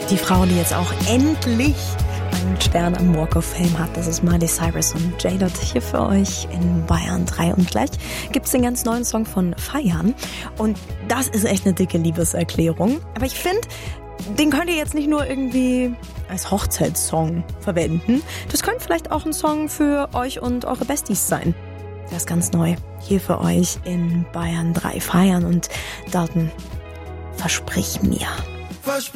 Die Frau, die jetzt auch endlich einen Stern am Walk of Fame hat, das ist Miley Cyrus und J-Dot hier für euch in Bayern 3. Und gleich gibt's den ganz neuen Song von Feiern. Und das ist echt eine dicke Liebeserklärung. Aber ich finde, den könnt ihr jetzt nicht nur irgendwie als Hochzeitssong verwenden. Das könnte vielleicht auch ein Song für euch und eure Besties sein. Das ist ganz neu hier für euch in Bayern 3 Feiern. Und Dalton, versprich mir.